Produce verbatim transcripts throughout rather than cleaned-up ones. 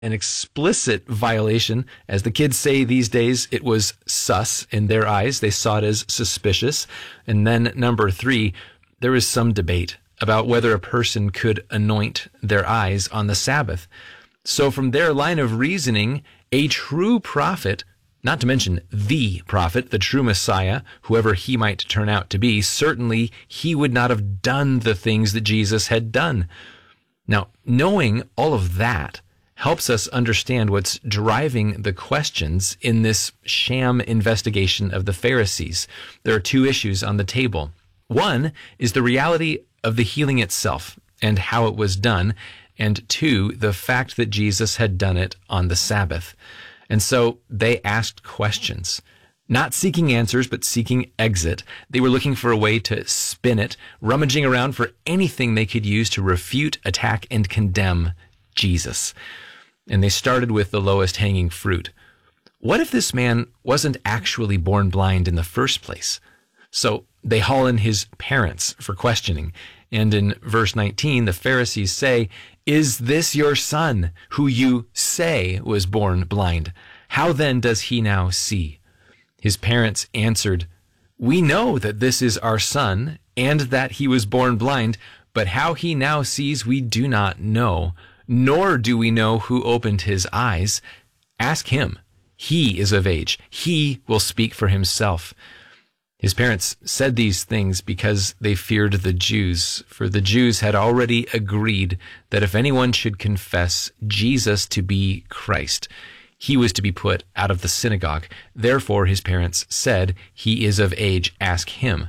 an explicit violation. As the kids say these days, it was sus in their eyes. They saw it as suspicious. And then number three, there was some debate about whether a person could anoint their eyes on the Sabbath. So from their line of reasoning, a true prophet, not to mention the prophet, the true Messiah, whoever he might turn out to be, certainly he would not have done the things that Jesus had done. Now, knowing all of that helps us understand what's driving the questions in this sham investigation of the Pharisees. There are two issues on the table. One is the reality of the healing itself and how it was done, and two, the fact that Jesus had done it on the Sabbath. And so they asked questions, not seeking answers, but seeking exit. They were looking for a way to spin it, rummaging around for anything they could use to refute, attack, and condemn Jesus. And they started with the lowest hanging fruit. What if this man wasn't actually born blind in the first place? So they haul in his parents for questioning. And in verse nineteen, the Pharisees say, "Is this your son, who you say was born blind? How then does he now see?" His parents answered, "We know that this is our son, and that he was born blind, but how he now sees we do not know, nor do we know who opened his eyes. Ask him. He is of age. He will speak for himself." His parents said these things because they feared the Jews, for the Jews had already agreed that if anyone should confess Jesus to be Christ, he was to be put out of the synagogue. Therefore, his parents said, "He is of age, ask him."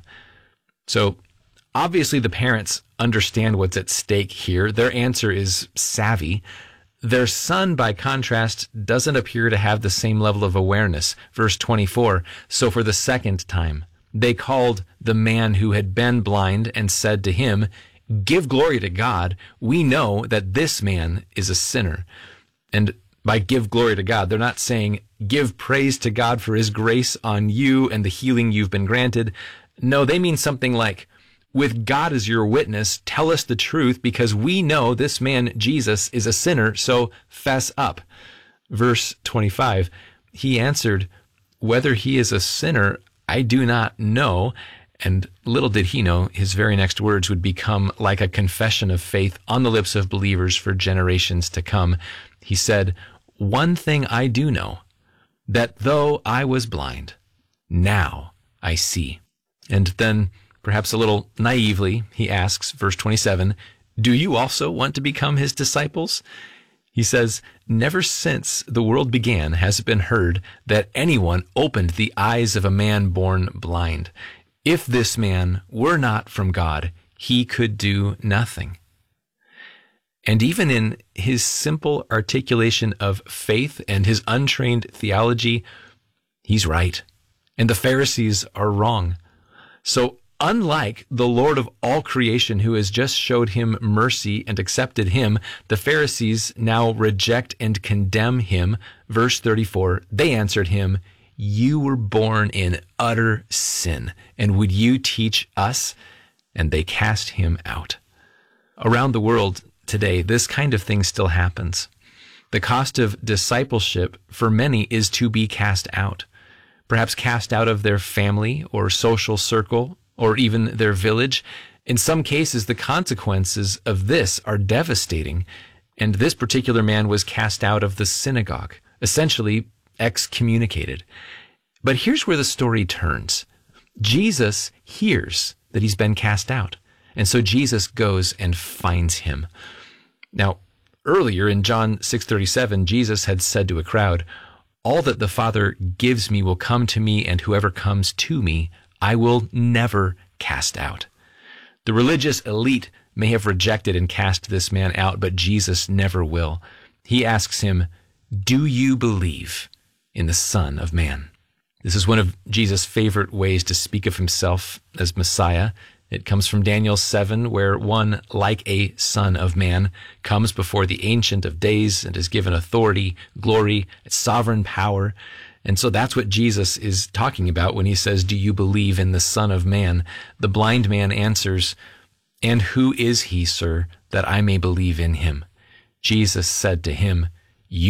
So obviously the parents understand what's at stake here. Their answer is savvy. Their son, by contrast, doesn't appear to have the same level of awareness. Verse twenty-four, so for the second time, they called the man who had been blind and said to him, "Give glory to God. We know that this man is a sinner." And by give glory to God, they're not saying give praise to God for his grace on you and the healing you've been granted. No, they mean something like, with God as your witness, tell us the truth because we know this man, Jesus, is a sinner, so fess up. Verse twenty-five, he answered, "Whether he is a sinner, I do not know." And little did he know, his very next words would become like a confession of faith on the lips of believers for generations to come. He said, "One thing I do know, that though I was blind, now I see." And then, perhaps a little naively, he asks, verse twenty-seven, "Do you also want to become his disciples?" He says, "Never since the world began has it been heard that anyone opened the eyes of a man born blind. If this man were not from God, he could do nothing." And even in his simple articulation of faith and his untrained theology, he's right, and the Pharisees are wrong. So unlike the Lord of all creation who has just showed him mercy and accepted him, the Pharisees now reject and condemn him. Verse thirty-four, they answered him, "You were born in utter sin, and would you teach us?" And they cast him out. Around the world today, this kind of thing still happens. The cost of discipleship for many is to be cast out, perhaps cast out of their family or social circle, or even their village. In some cases, the consequences of this are devastating, and this particular man was cast out of the synagogue, essentially excommunicated. But here's where the story turns. Jesus hears that he's been cast out, and so Jesus goes and finds him. Now, earlier in John six thirty-seven, Jesus had said to a crowd, "All that the Father gives me will come to me, and whoever comes to me, I will never cast out." The religious elite may have rejected and cast this man out, but Jesus never will. He asks him, "Do you believe in the Son of Man?" This is one of Jesus' favorite ways to speak of himself as Messiah. It comes from Daniel seven, where one like a son of man comes before the Ancient of Days and is given authority, glory, sovereign power. And so that's what Jesus is talking about when he says, "Do you believe in the Son of Man?" The blind man answers, "And who is he, sir, that I may believe in him?" Jesus said to him,